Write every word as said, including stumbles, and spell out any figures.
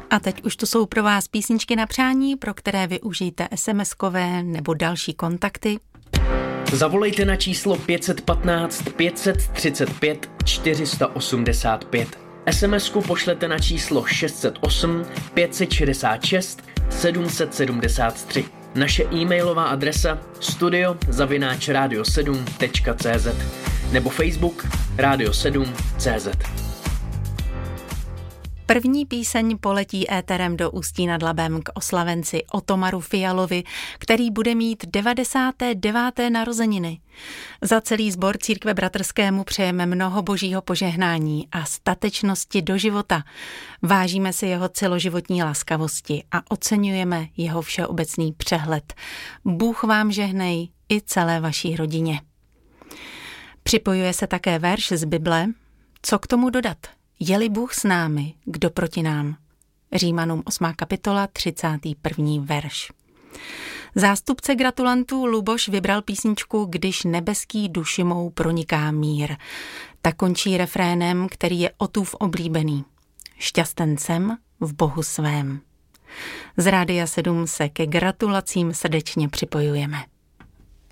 A teď už tu jsou pro vás písničky na přání, pro které využijte es em eskové nebo další kontakty. Zavolejte na číslo pět jedna pět, pět tři pět, čtyři osm pět. es em esku pošlete na číslo šest set osm, pět set šedesát šest, sedm set sedmdesát tři. Naše e-mailová adresa studio zavináč radio sedm tečka cé zet nebo Facebook radio sedm tečka cé zet. První píseň poletí éterem do Ústí nad Labem k oslavenci Otomaru Fialovi, který bude mít devadesáté deváté narozeniny. Za celý sbor Církve bratrské mu přejeme mnoho božího požehnání a statečnosti do života. Vážíme si jeho celoživotní laskavosti a oceňujeme jeho všeobecný přehled. Bůh vám žehnej i celé vaší rodině. Připojuje se také verš z Bible. Co k tomu dodat? Je-li Bůh s námi, kdo proti nám? Římanům osmá kapitola, třicátý první verš. Zástupce gratulantů Luboš vybral písničku Když nebeský duši mou proniká mír. Ta končí refrénem, který je Otův oblíbený. Šťasten jsem v Bohu svém. Z Rádia sedm se ke gratulacím srdečně připojujeme.